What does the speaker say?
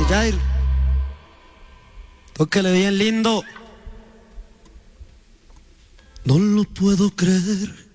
Jair. Tóquele bien lindo. No lo puedo creer.